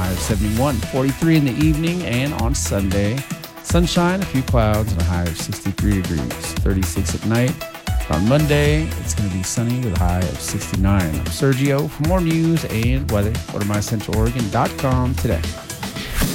high of 71. 43 in the evening, and on Sunday, sunshine, a few clouds, and a high of 63 degrees. 36 at night. On Monday, it's going to be sunny with a high of 69. I'm Sergio. For more news and weather, go to mycentraloregon.com today.